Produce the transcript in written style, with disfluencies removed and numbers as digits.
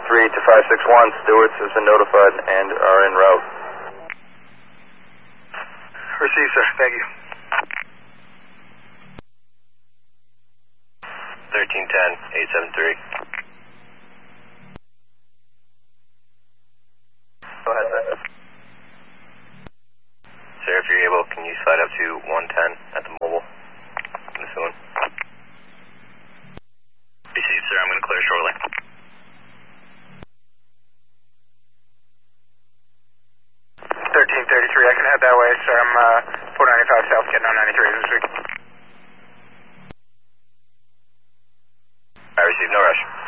to 561. Stewards has been notified and are en route. Received, sir. Thank you. 1310, 873. Go ahead, sir. Sir, if you're able, can you slide up to 110 at the mobile? In the Saloon. Received, sir. I'm going to clear shortly. 1333, I can head that way, sir. I'm 495 south, getting on 93 this week. I received, no rush.